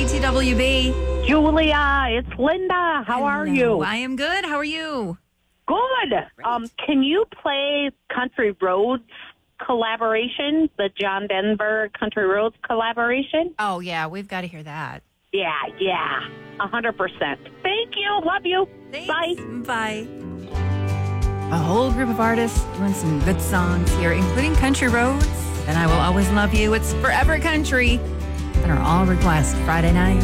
TWB. Julia, it's Linda. How are you? I am good. How are you? Good. Can you play Country Roads collaboration, the John Denver Country Roads collaboration? Oh, yeah. We've got to hear that. Yeah, 100%. Thank you. Love you. Thanks. Bye. Bye. A whole group of artists doing some good songs here, including Country Roads and I Will Always Love You. It's Forever Country. And our all request Friday night.